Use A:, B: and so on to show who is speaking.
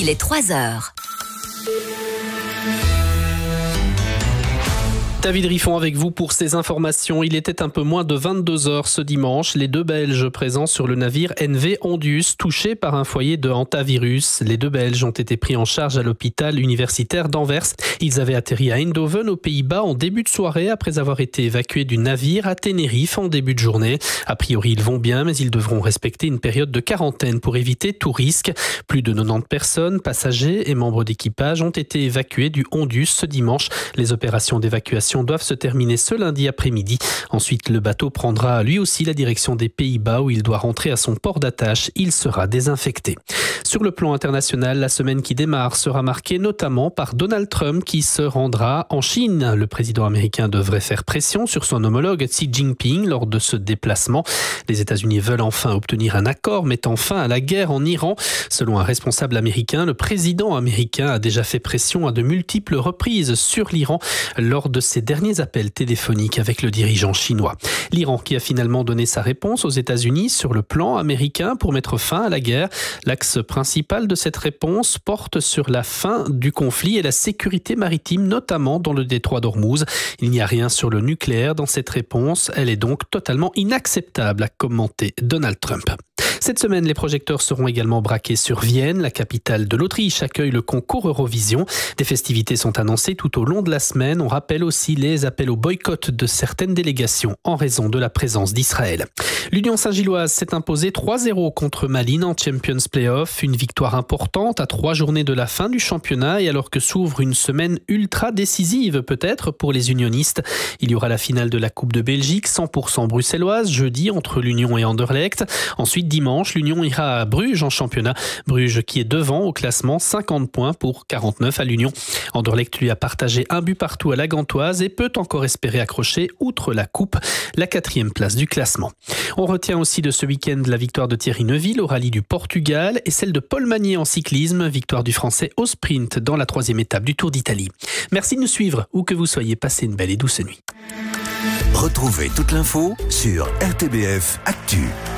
A: Il est 3h.
B: David Riffon avec vous pour ces informations. Il était un peu moins de 22h ce dimanche. Les deux Belges présents sur le navire NV Ondius, touchés par un foyer de hantavirus. Les deux Belges ont été pris en charge à l'hôpital universitaire d'Anvers. Ils avaient atterri à Eindhoven, aux Pays-Bas, en début de soirée après avoir été évacués du navire à Tenerife en début de journée. A priori, ils vont bien, mais ils devront respecter une période de quarantaine pour éviter tout risque. Plus de 90 personnes, passagers et membres d'équipage ont été évacués du Ondius ce dimanche. Les opérations d'évacuation doivent se terminer ce lundi après-midi. Ensuite, le bateau prendra lui aussi la direction des Pays-Bas où il doit rentrer à son port d'attache. Il sera désinfecté. Sur le plan international, la semaine qui démarre sera marquée notamment par Donald Trump qui se rendra en Chine. Le président américain devrait faire pression sur son homologue Xi Jinping lors de ce déplacement. Les États-Unis veulent enfin obtenir un accord mettant fin à la guerre en Iran. Selon un responsable américain, le président américain a déjà fait pression à de multiples reprises sur l'Iran lors de ses derniers appels téléphoniques avec le dirigeant chinois. L'Iran qui a finalement donné sa réponse aux États-Unis sur le plan américain pour mettre fin à la guerre. L'axe principal de cette réponse porte sur la fin du conflit et la sécurité maritime, notamment dans le détroit d'Ormuz. Il n'y a rien sur le nucléaire dans cette réponse. Elle est donc totalement inacceptable, a commenté Donald Trump. Cette semaine, les projecteurs seront également braqués sur Vienne. La capitale de l'Autriche accueille le concours Eurovision. Des festivités sont annoncées tout au long de la semaine. On rappelle aussi les appels au boycott de certaines délégations en raison de la présence d'Israël. L'Union Saint-Gilloise s'est imposée 3-0 contre Malines en Champions Playoff. Une victoire importante à 3 journées de la fin du championnat et alors que s'ouvre une semaine ultra décisive peut-être pour les unionistes. Il y aura la finale de la Coupe de Belgique 100% bruxelloise jeudi entre l'Union et Anderlecht. Ensuite dimanche, l'Union ira à Bruges en championnat. Bruges qui est devant au classement, 50 points pour 49 à l'Union. Anderlecht lui a partagé un but partout à la Gantoise et peut encore espérer accrocher, outre la coupe, la 4e place du classement. On retient aussi de ce week-end la victoire de Thierry Neuville au rallye du Portugal et celle de Paul Magnier en cyclisme, victoire du Français au sprint dans la 3e étape du Tour d'Italie. Merci de nous suivre, où que vous soyez, passez une belle et douce nuit.
C: Retrouvez toute l'info sur RTBF Actu.